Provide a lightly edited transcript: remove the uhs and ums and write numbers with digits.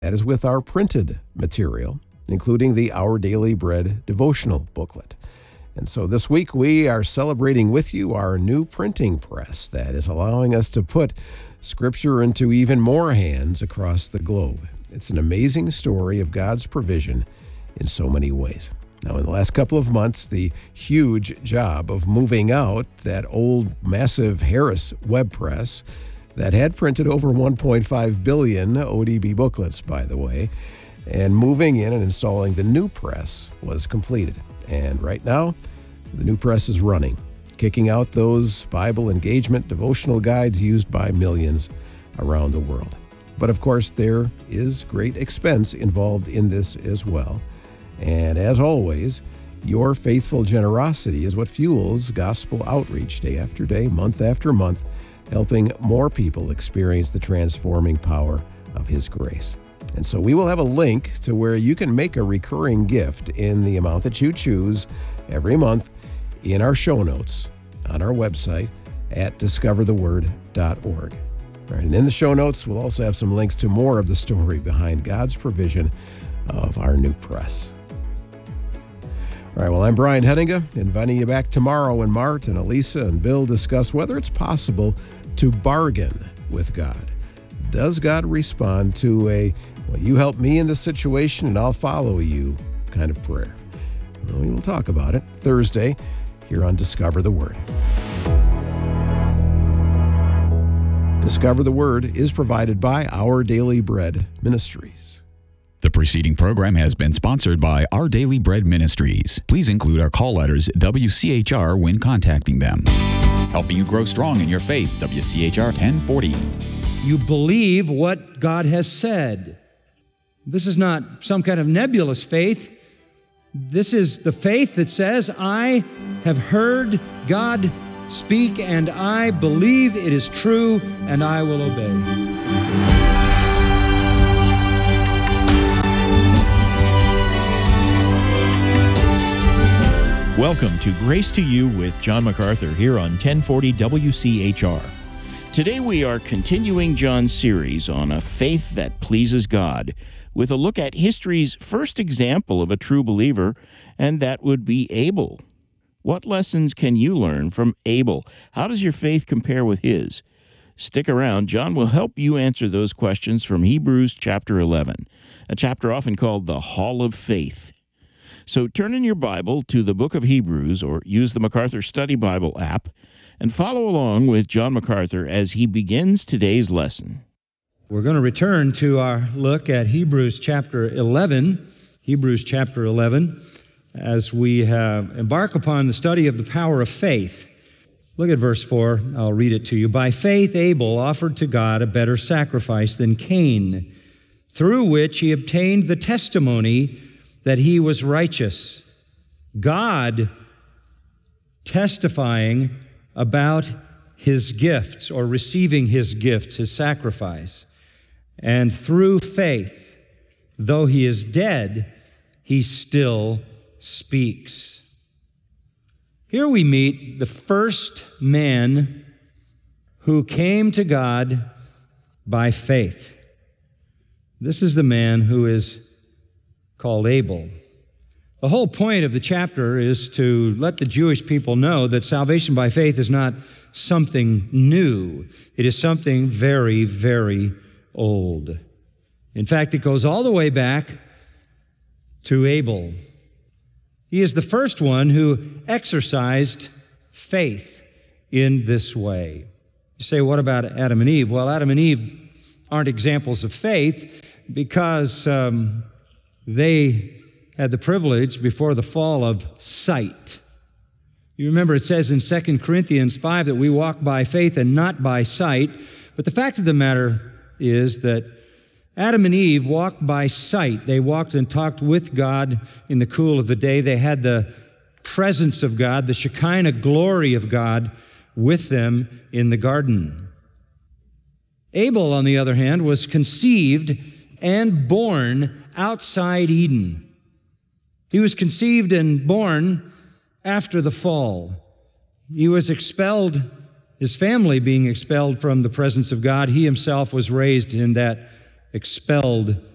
That is with our printed material, including the Our Daily Bread devotional booklet. And so this week we are celebrating with you our new printing press that is allowing us to put Scripture into even more hands across the globe. It's an amazing story of God's provision in so many ways. Now, in the last couple of months, the huge job of moving out that old, massive Harris web press that had printed over 1.5 billion ODB booklets, by the way, and moving in and installing the new press was completed. And right now, the new press is running, kicking out those Bible engagement devotional guides used by millions around the world. But of course, there is great expense involved in this as well. And as always, your faithful generosity is what fuels gospel outreach day after day, month after month, helping more people experience the transforming power of His grace. And so we will have a link to where you can make a recurring gift in the amount that you choose every month in our show notes on our website at discovertheword.org. All right, and in the show notes, we'll also have some links to more of the story behind God's provision of our new press. All right, well, I'm Brian Hettinga, inviting you back tomorrow when Mart and Elisa and Bill discuss whether it's possible to bargain with God. Does God respond to a, well, you help me in this situation and I'll follow you kind of prayer? Well, we will talk about it Thursday here on Discover the Word. Discover the Word is provided by Our Daily Bread Ministries. The preceding program has been sponsored by Our Daily Bread Ministries. Please include our call letters WCHR when contacting them. Helping you grow strong in your faith, WCHR 1040. You believe what God has said. This is not some kind of nebulous faith. This is the faith that says, I have heard God speak and I believe it is true and I will obey. Welcome to Grace to You with John MacArthur here on 1040 WCHR. Today we are continuing John's series on a faith that pleases God with a look at history's first example of a true believer, and that would be Abel. What lessons can you learn from Abel? How does your faith compare with his? Stick around. John will help you answer those questions from Hebrews chapter 11, a chapter often called the Hall of Faith. So turn in your Bible to the book of Hebrews or use the MacArthur Study Bible app and follow along with John MacArthur as he begins today's lesson. We're going to return to our look at Hebrews chapter 11, as we embark upon the study of the power of faith. Look at verse 4. I'll read it to you. By faith, Abel offered to God a better sacrifice than Cain, through which he obtained the testimony that he was righteous, God testifying about his gifts or receiving his gifts, his sacrifice. And through faith, though he is dead, he still speaks. Here we meet the first man who came to God by faith. This is the man who is called Abel. The whole point of the chapter is to let the Jewish people know that salvation by faith is not something new. It is something very, very old. In fact, it goes all the way back to Abel. He is the first one who exercised faith in this way. You say, what about Adam and Eve? Well, Adam and Eve aren't examples of faith because they had the privilege before the fall of sight. You remember it says in 2 Corinthians 5 that we walk by faith and not by sight. But the fact of the matter is that Adam and Eve walked by sight. They walked and talked with God in the cool of the day. They had the presence of God, the Shekinah glory of God with them in the garden. Abel, on the other hand, was conceived and born outside Eden. He was conceived and born after the fall. He was expelled, his family being expelled from the presence of God. He himself was raised in that expelled